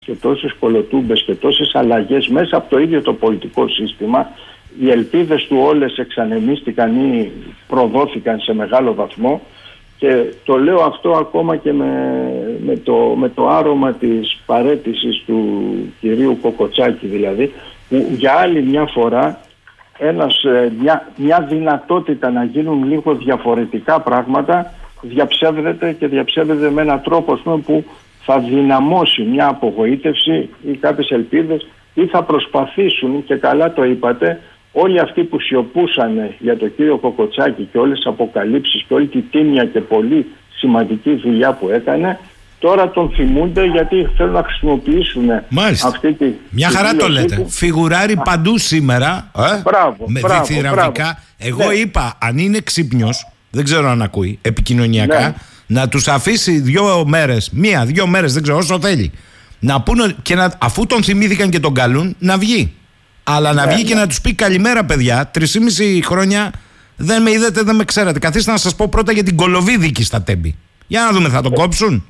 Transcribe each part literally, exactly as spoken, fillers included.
και τόσες κολοτούμπες και τόσες αλλαγές μέσα από το ίδιο το πολιτικό σύστημα, οι ελπίδες του όλες εξανεμίστηκαν ή προδόθηκαν σε μεγάλο βαθμό, και το λέω αυτό ακόμα και με, με, το, με το άρωμα της παραίτησης του κυρίου Κοκοτσάκη, δηλαδή, που για άλλη μια φορά ένας, μια, μια δυνατότητα να γίνουν λίγο διαφορετικά πράγματα διαψεύδεται, και διαψεύδεται με έναν τρόπο, ας πούμε, που θα δυναμώσει μια απογοήτευση ή κάποιες ελπίδες, ή θα προσπαθήσουν, και καλά το είπατε, όλοι αυτοί που σιωπούσαν για τον κύριο Κοκοτσάκη και όλες τις αποκαλύψεις και όλη τη τίμια και πολύ σημαντική δουλειά που έκανε, τώρα τον θυμούνται γιατί θέλουν να χρησιμοποιήσουν Μάλιστα. αυτή τη... Μια τη χαρά το λέτε. που... Φιγουράρει Α. παντού σήμερα. Ε? Μπράβο, με μπράβο, διθυραμβικά. μπράβο. Εγώ ναι. είπα, αν είναι ξύπνιος, δεν ξέρω αν ακούει, επικοινωνιακά, ναι. να τους αφήσει δύο μέρες, μία, δύο μέρες, δεν ξέρω, όσο θέλει. Να πούνε, και να, αφού τον θυμήθηκαν και τον καλούν, να βγει. Αλλά να ναι, βγει ναι. και να τους πει καλημέρα, παιδιά. Τρεισήμιση χρόνια δεν με είδατε, δεν με ξέρατε. Καθίστε να σας πω πρώτα για την Κολοβίδικη στα Τέμπη. Για να δούμε, θα τον κόψουν.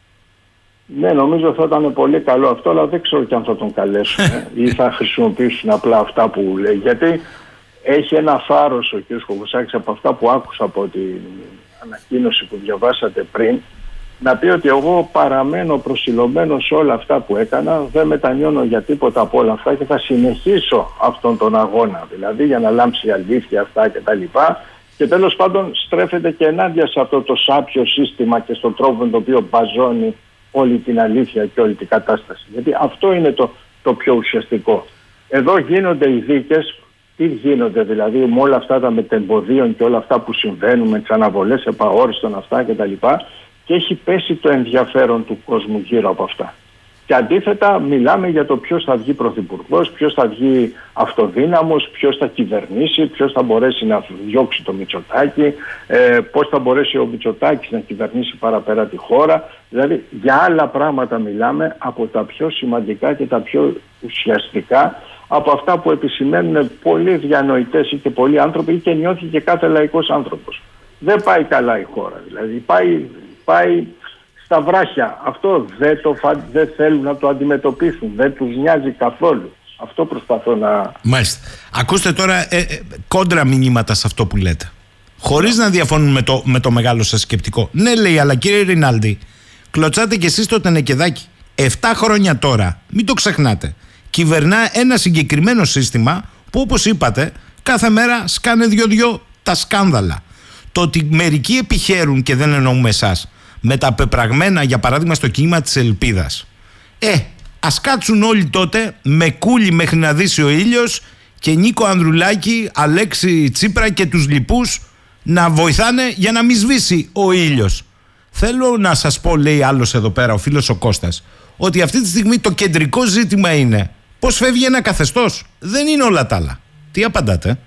Ναι, νομίζω θα ήταν πολύ καλό αυτό, αλλά δεν ξέρω και αν θα τον καλέσουν ή θα χρησιμοποιήσουν απλά αυτά που λέει. Γιατί έχει ένα θάρρος ο κ. Κοκοτσάκης, από αυτά που άκουσα από την ανακοίνωση που διαβάσατε πριν, να πει ότι εγώ παραμένω προσιλωμένος σε όλα αυτά που έκανα, δεν μετανιώνω για τίποτα από όλα αυτά και θα συνεχίσω αυτόν τον αγώνα, δηλαδή για να λάμψει η αλήθεια αυτά και τα λοιπά. Και τέλος πάντων στρέφεται και ενάντια σε αυτό το σάπιο σύστημα και στον τρόπο με τον οποίο μπαζώνει όλη την αλήθεια και όλη την κατάσταση. Γιατί αυτό είναι το, το πιο ουσιαστικό. Εδώ γίνονται οι δίκες. Τι γίνονται δηλαδή με όλα αυτά τα μετεμποδίων και όλα αυτά που συμβαίνουν, με τις αναβολές επαόριστον αυτά κτλ. Και έχει πέσει το ενδιαφέρον του κόσμου γύρω από αυτά. Και αντίθετα μιλάμε για το ποιος θα βγει πρωθυπουργός, ποιος θα βγει αυτοδύναμος, ποιος θα κυβερνήσει, ποιος θα μπορέσει να διώξει το Μητσοτάκη, ε, πώς θα μπορέσει ο Μητσοτάκης να κυβερνήσει παραπέρα τη χώρα. Δηλαδή για άλλα πράγματα μιλάμε, από τα πιο σημαντικά και τα πιο ουσιαστικά, από αυτά που επισημαίνουν πολλοί διανοητές ή και πολλοί άνθρωποι ή και νιώθει και κάθε λαϊκός άνθρωπος. Δεν πάει καλά η χώρα, δηλαδή πάει, πάει στα βράχια. Αυτό δεν, το, δεν θέλουν να το αντιμετωπίσουν, δεν τους νοιάζει καθόλου. Αυτό προσπαθώ να... Μάλιστα. Ακούστε τώρα ε, ε, κόντρα μηνύματα σε αυτό που λέτε. Χωρίς να διαφωνούν με το, με το μεγάλο σας σκεπτικό. Ναι, λέει, αλλά κύριε Ρινάλντι, κλωτσάτε κι εσείς το τενεκεδάκι. Εφτά χρόνια τώρα, μην το ξεχνάτε. Κυβερνά ένα συγκεκριμένο σύστημα που, όπως είπατε, κάθε μέρα σκάνε δυο-δυο τα σκάνδαλα. Το ότι μερικοί επιχαίρουν, και δεν εννοούμε εσάς, με τα πεπραγμένα, για παράδειγμα, στο κίνημα της Ελπίδας. Ε, ας κάτσουν όλοι τότε με κούλι μέχρι να δύσει ο ήλιος και Νίκο Ανδρουλάκη, Αλέξη Τσίπρα και τους λοιπούς να βοηθάνε για να μην σβήσει ο ήλιος. Θέλω να σας πω, λέει άλλος εδώ πέρα, ο φίλος ο Κώστας, ότι αυτή τη στιγμή το κεντρικό ζήτημα είναι πώς φεύγει ένα καθεστώς. Δεν είναι όλα τα άλλα. Τι απαντάτε?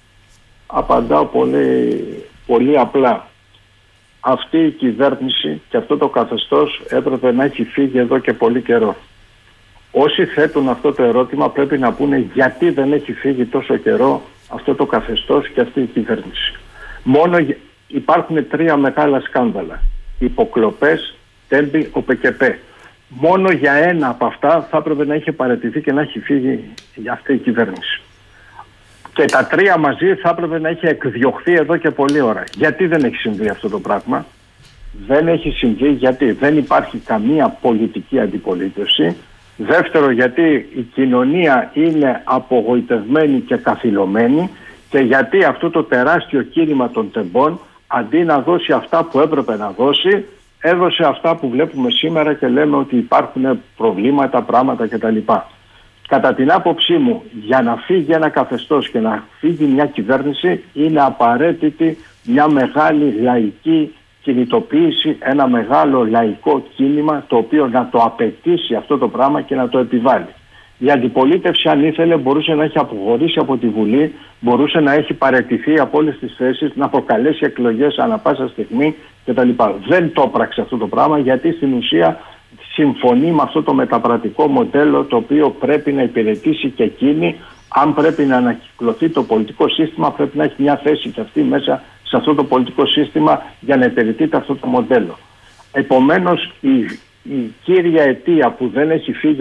Απαντάω πολύ, πολύ απλά. Αυτή η κυβέρνηση και αυτό το καθεστώς έπρεπε να έχει φύγει εδώ και πολύ καιρό. Όσοι θέτουν αυτό το ερώτημα πρέπει να πούνε γιατί δεν έχει φύγει τόσο καιρό αυτό το καθεστώς και αυτή η κυβέρνηση. Μόνο υπάρχουν τρία μεγάλα σκάνδαλα. Υποκλοπές, Τέμπη, ΟΠΕΚΕΠΕ. Μόνο για ένα από αυτά θα έπρεπε να είχε παραιτηθεί και να έχει φύγει αυτή η κυβέρνηση. Και τα τρία μαζί θα έπρεπε να είχε εκδιωχθεί εδώ και πολλή ώρα. Γιατί δεν έχει συμβεί αυτό το πράγμα? Δεν έχει συμβεί γιατί δεν υπάρχει καμία πολιτική αντιπολίτευση. Δεύτερο, γιατί η κοινωνία είναι απογοητευμένη και καθυλωμένη, και γιατί αυτό το τεράστιο κίνημα των τεμπών, αντί να δώσει αυτά που έπρεπε να δώσει, έδωσε αυτά που βλέπουμε σήμερα και λέμε ότι υπάρχουν προβλήματα, πράγματα κτλ. Κατά την άποψή μου, για να φύγει ένα καθεστώς και να φύγει μια κυβέρνηση, είναι απαραίτητη μια μεγάλη λαϊκή κινητοποίηση, ένα μεγάλο λαϊκό κίνημα το οποίο να το απαιτήσει αυτό το πράγμα και να το επιβάλλει. Η αντιπολίτευση, αν ήθελε, μπορούσε να έχει αποχωρήσει από τη Βουλή, μπορούσε να έχει παραιτηθεί από όλες τις θέσεις, να προκαλέσει εκλογές ανά πάσα στιγμή κτλ. Δεν το έπραξε αυτό το πράγμα, γιατί στην ουσία συμφωνεί με αυτό το μεταπρατικό μοντέλο το οποίο πρέπει να υπηρετήσει και εκείνη. Αν πρέπει να ανακυκλωθεί το πολιτικό σύστημα, πρέπει να έχει μια θέση και αυτή μέσα σε αυτό το πολιτικό σύστημα για να υπηρετείται αυτό το μοντέλο. Επομένως, η, η κύρια αιτία που δεν έχει φύγει